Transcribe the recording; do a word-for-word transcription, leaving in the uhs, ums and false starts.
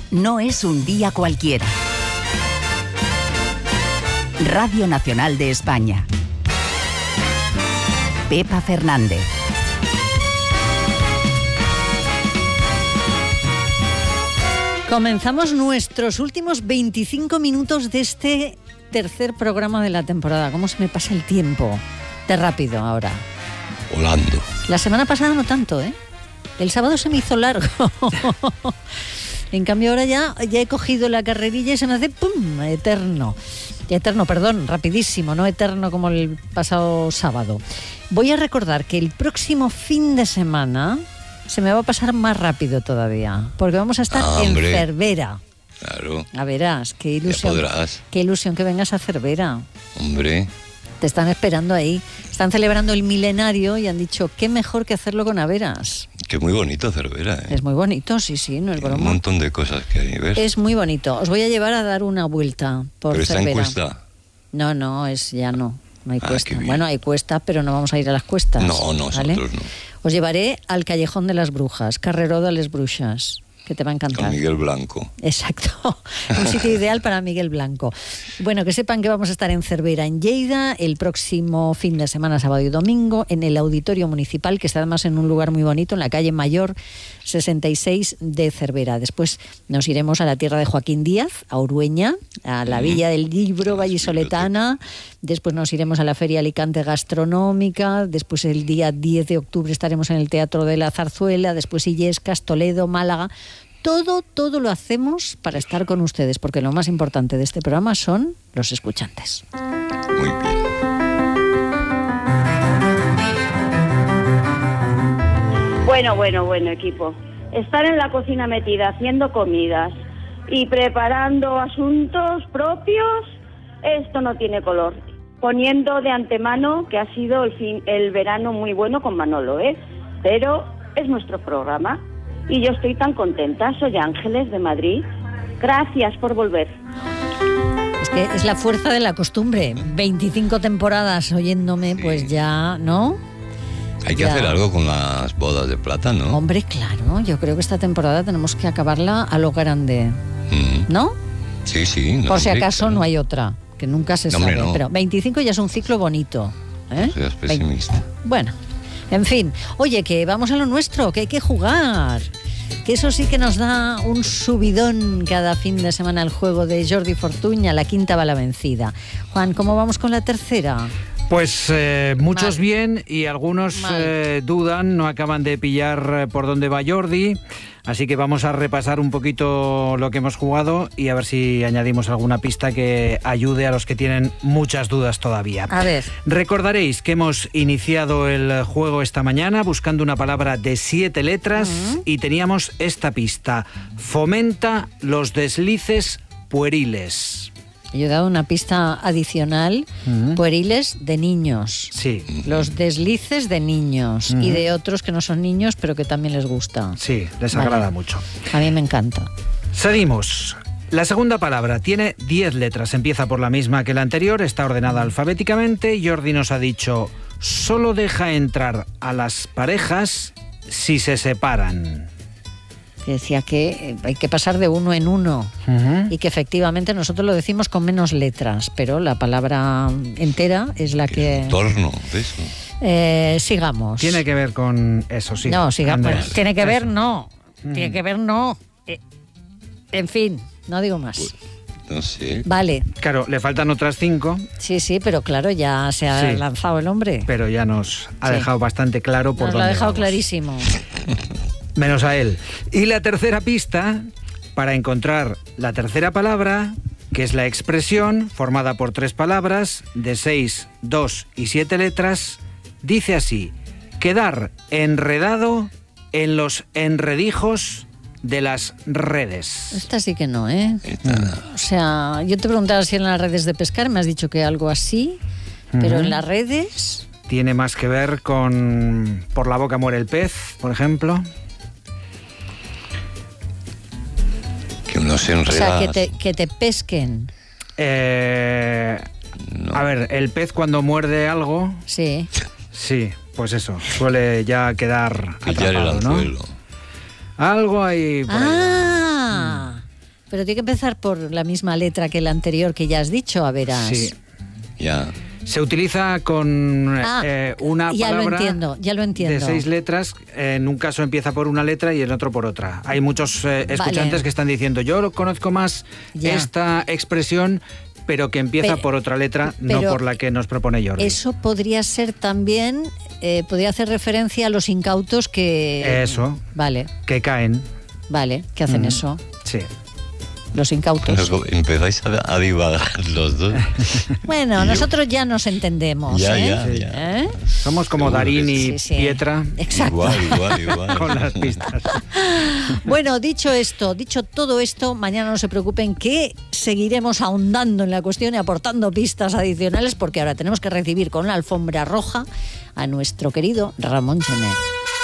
no es un día cualquiera. Radio Nacional de España. Pepa Fernández. Comenzamos nuestros últimos veinticinco minutos de este tercer programa de la temporada. ¿Cómo se me pasa el tiempo? De rápido ahora. Volando. La semana pasada no tanto, ¿eh? El sábado se me hizo largo. En cambio ahora ya, ya he cogido la carrerilla y se me hace ¡pum! Eterno. Eterno, perdón, rapidísimo, no eterno como el pasado sábado. Voy a recordar que el próximo fin de semana se me va a pasar más rápido todavía, porque vamos a estar ah, en hombre. Cervera. Claro. A verás, qué ilusión. Ya podrás. Qué ilusión que vengas a Cervera. Hombre. Te están esperando ahí. Están celebrando el milenario y han dicho, qué mejor que hacerlo con Averas. Que muy bonito Cervera, ¿eh? Es muy bonito, sí, sí, no es broma. Un montón de cosas que hay, ¿ves? Es muy bonito. Os voy a llevar a dar una vuelta por Pero está Cervera. en cuesta. No, no, es ya no. No hay Ah, cuesta. qué bien. Bueno, hay cuesta, pero no vamos a ir a las cuestas. No, no, ¿vale? nosotros no. Os llevaré al Callejón de las Brujas, Carreró de les Brujas, que te va a encantar. Con Miguel Blanco. Exacto, un sitio ideal para Miguel Blanco. Bueno, que sepan que vamos a estar en Cervera, en Lleida, el próximo fin de semana, sábado y domingo, en el Auditorio Municipal, que está además en un lugar muy bonito, en la calle Mayor sesenta y seis de Cervera. Después nos iremos a la tierra de Joaquín Díaz, a Urueña, a la Villa del Libro vallisoletana. Después nos iremos a la Feria Alicante Gastronómica. Después el día diez de octubre estaremos en el Teatro de la Zarzuela. Después Illescas, Toledo, Málaga. Todo, todo lo hacemos para estar con ustedes, porque lo más importante de este programa son los escuchantes. Muy bien. Bueno, bueno, bueno, equipo. Estar en la cocina metida haciendo comidas y preparando asuntos propios, esto no tiene color. Poniendo de antemano que ha sido el, fin, el verano muy bueno con Manolo, ¿eh? Pero es nuestro programa. Y yo estoy tan contenta. Soy Ángeles de Madrid. Gracias por volver. Es que es la fuerza de la costumbre. veinticinco temporadas oyéndome, Sí. pues ya, ¿no? Hay que Ya. hacer algo con las bodas de plata, ¿no? Hombre, claro. Yo creo que esta temporada tenemos que acabarla a lo grande, Mm. ¿no? Sí, sí. No, Por si hombre, acaso claro. no hay otra, que nunca se No, sabe. hombre, no. Pero veinticinco ya es un ciclo bonito. ¿eh? No seas pesimista. Bueno, en fin. Oye, que vamos a lo nuestro, que hay que jugar. Que eso sí que nos da un subidón cada fin de semana el juego de Jordi Fortuña, la quinta va la vencida. Juan, ¿cómo vamos con la tercera? Pues eh, muchos Mal. bien y algunos Mal. eh, dudan, no acaban de pillar eh, por dónde va Jordi. Así que vamos a repasar un poquito lo que hemos jugado y a ver si añadimos alguna pista que ayude a los que tienen muchas dudas todavía. A ver. Recordaréis que hemos iniciado el juego esta mañana buscando una palabra de siete letras Uh-huh. y teníamos esta pista. Fomenta los deslices pueriles. Yo he dado una pista adicional, Ujú. pueriles de niños. Sí, Los deslices de niños Ujú. y de otros que no son niños, pero que también les gusta. sí, les Vale. agrada mucho. A mí me encanta. Seguimos. La segunda palabra tiene diez letras, empieza por la misma que la anterior, está ordenada alfabéticamente. Jordi nos ha dicho, solo deja entrar a las parejas si se separan. Que decía que eh, hay que pasar de uno en uno Ujú. y que efectivamente nosotros lo decimos con menos letras, pero la palabra entera es la que... Entorno de eso. Eh, sigamos. Tiene que ver con eso, sí. No, sigamos. Andrés. Tiene que ver, Eso. no. Mm. Tiene que ver, no. Eh, en fin, no digo más. Pues, no sé. Vale, Claro, le faltan otras cinco, sí, sí, pero claro, ya se ha Sí. lanzado el hombre. pero ya nos ha Sí. dejado bastante claro por Nos dónde lo ha dejado vamos. clarísimo. Menos a él. Y la tercera pista, para encontrar la tercera palabra, que es la expresión, formada por tres palabras, de seis, dos y siete letras, dice así: quedar enredado en los enredijos de las redes. Esta sí que no, ¿eh? Esta- O sea, yo te preguntaba si en las redes de pescar, me has dicho que algo así, pero Ujú. en las redes... Tiene más que ver con por la boca muere el pez, por ejemplo. Que uno se O enreda. sea, que te, que te pesquen. Eh, No. A ver, el pez cuando muerde algo, Sí. sí, pues eso, suele ya quedar Pillar el atrapado, ¿no? anzuelo. Algo ahí por ahí. Ah, Pero tiene que empezar por la misma letra que la anterior que ya has dicho, a verás. Sí. Ya. Se utiliza con Ah, eh, una ya lo palabra entiendo, ya lo entiendo. de seis letras. En un caso empieza por una letra y en otro por otra. Hay muchos eh, escuchantes Vale. que están diciendo, yo lo conozco más Ya. esta expresión, pero que empieza Pe- por otra letra, no pero por la que nos propone Jordi. Eso podría ser también, eh, podría hacer referencia a los incautos que... Eso. Vale, Que caen. vale, que hacen Mm. eso, Sí. los incautos. Luego empezáis a, a divagar los dos. Bueno, Y yo- nosotros ya nos entendemos, Ya, ¿eh? ya, Sí. ya. ¿Eh? Somos como Seguro Darín que y Sí, sí. Pietra Exacto. Igual, igual, igual. con las pistas. Bueno, dicho esto, dicho todo esto, mañana no se preocupen que seguiremos ahondando en la cuestión y aportando pistas adicionales porque ahora tenemos que recibir con la alfombra roja a nuestro querido Ramón Gené.